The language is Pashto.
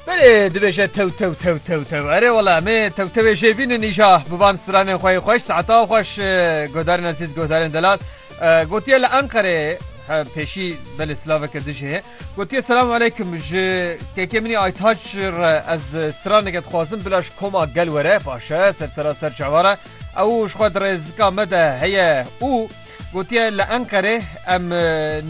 بله دبیجه تو اره والا می تو جیبین نیجا بوان سرانه خواه خوش ساعتا خوش گودارن عزیز گودارن دلال گوتیه لانقره پیشی بله سلاوه کردشه گوتیه سلام علیکم که منی آیتاج از سرانه کد خوازم بلاش کما گل وره باشه سر جواره او شخواد رزقا مده هیه او گوتیه لانقره ام